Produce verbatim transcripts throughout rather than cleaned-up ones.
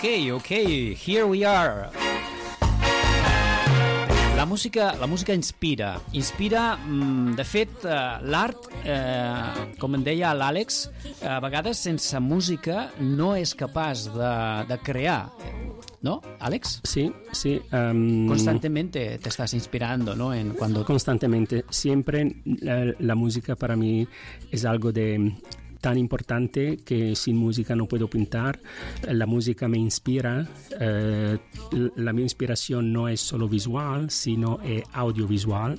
Okay, okay, here we are. La música, la música inspira. Inspira, de fet, l'art, eh, com en deia l'Àlex, a vegades sense música no és capaç de, de crear. ¿No, Alex? Sí, sí. Um, Constantemente te estás inspirando, ¿no? En cuando... Constantemente. Siempre la, la música para mí es algo de... tan importante que sin música no puedo pintar. La música me inspira. Eh, la mi inspiración no es solo visual, sino eh, audiovisual.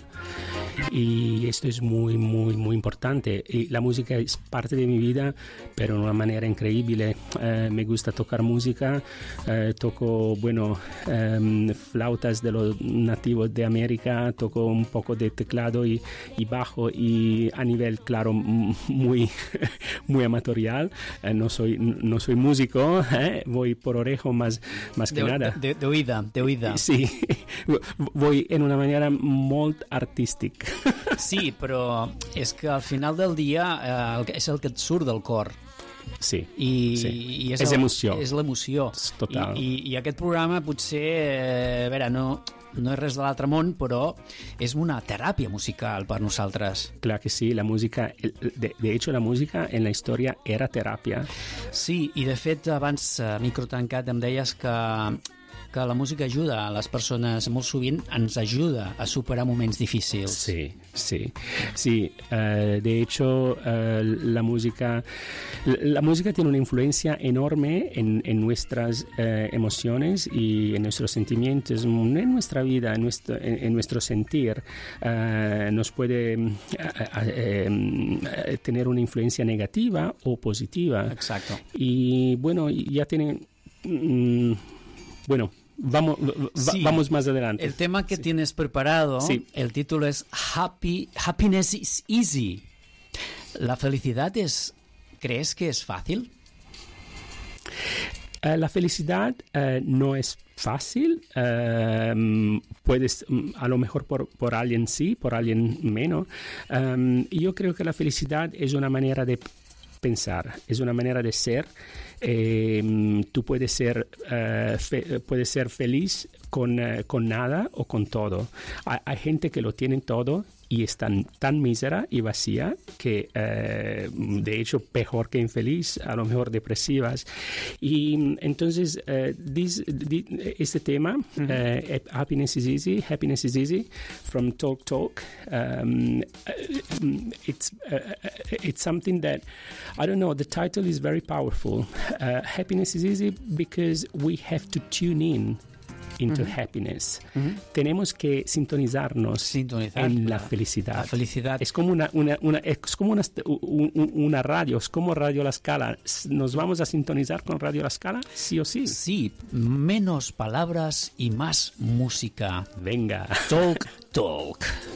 Y esto es muy, muy, muy importante. Y la música es parte de mi vida, pero de una manera increíble. Eh, me gusta tocar música. Eh, toco, bueno, eh, flautas de los nativos de América. Toco un poco de teclado y, y bajo. Y a nivel, claro, muy... muy amatorial, eh, no soy no soy músico, eh, voy por orejo más, más que de, nada. De, de oída, de oída. Sí, voy en una manera molt artística. Sí, però és que al final del dia eh, és el que et surt del cor. Sí, I, sí. I és, és el, emoció. És l'emoció. Total. I, i, I aquest programa potser, eh, a veure, no... no és res de l'altre món, però és una teràpia musical per nosaltres. Claro que sí, la música, de, de hecho la música en la historia era terapia. Sí, i de fet abans, micro tancat, em deies que que la música ajuda a les persones, molt sovint ens ajuda a superar moments difícils. Sí, sí, sí. Uh, de hecho, uh, la música la música tiene una influencia enorme en, en nuestras uh, emociones y en nuestros sentimientos, en nuestra vida, en nuestro, en, en nuestro sentir. Uh, nos puede uh, uh, uh, tener una influencia negativa o positiva. Exacto. Y bueno, ya tienen... Um, bueno, Vamos, va, sí, vamos más adelante. El tema que sí. tienes preparado, sí. El título es Happy, Happiness is Easy. ¿La felicidad es, crees que es fácil? Uh, la felicidad uh, no es fácil. Uh, puedes, a lo mejor por, por alguien sí, por alguien menos. Um, yo creo que la felicidad es una manera de pensar, es una manera de ser. Eh, tú puedes ser, uh, fe, puedes ser feliz con, uh, con nada o con todo. Hay, hay gente que lo tienen todo y están tan mísera y vacía que uh, de hecho peor que infeliz, a lo mejor depresivas. Y entonces uh, this, this, este tema, mm-hmm. uh, Happiness is Easy, Happiness is Easy, from Talk Talk, um, it's, uh, it's something that, I don't know, the title is very powerful. Uh, happiness is easy because we have to tune in into uh-huh. happiness. Uh-huh. Tenemos que sintonizarnos Sintonizar en la, la felicidad. La felicidad. Es como una, una, una, es como una, una radio, es como Radio La Scala. ¿Nos vamos a sintonizar con Radio La Scala? Sí o sí. Sí, menos palabras y más música. Venga. Talk, talk.